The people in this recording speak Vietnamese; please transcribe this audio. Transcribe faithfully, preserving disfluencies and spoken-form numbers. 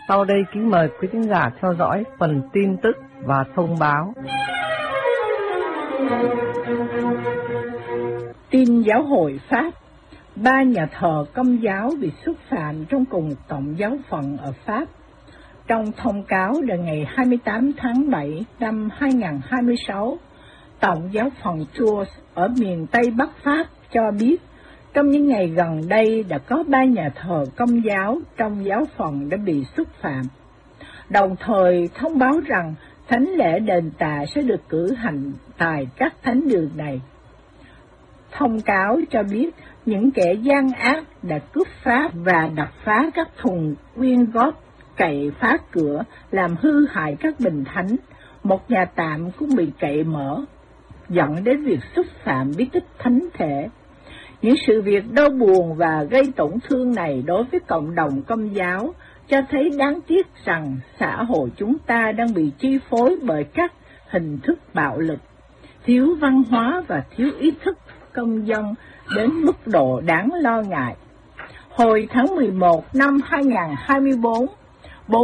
Sau đây kính mời quý khán giả theo dõi phần tin tức và thông báo. Tin giáo hội Pháp: ba nhà thờ Công giáo bị xúc phạm trong cùng tổng giáo phận ở Pháp. Trong thông cáo đợt ngày hai mươi tám tháng bảy năm hai nghìn không trăm hai mươi sáu, Tổng giáo phận Tours ở miền Tây Bắc Pháp cho biết trong những ngày gần đây đã có ba nhà thờ Công giáo trong giáo phận đã bị xúc phạm, đồng thời thông báo rằng thánh lễ đền tạ sẽ được cử hành tại các thánh đường này. Thông cáo cho biết những kẻ gian ác đã cướp phá và đập phá các thùng quyên góp, cậy phá cửa, làm hư hại các bình thánh. Một nhà tạm cũng bị cậy mở, dẫn đến việc xúc phạm bí tích thánh thể. Những sự việc đau buồn và gây tổn thương này đối với cộng đồng Công giáo cho thấy đáng tiếc rằng xã hội chúng ta đang bị chi phối bởi các hình thức bạo lực, thiếu văn hóa và thiếu ý thức công dân đến mức độ đáng lo ngại. Hồi tháng mười một năm hai nghìn không trăm hai mươi tư,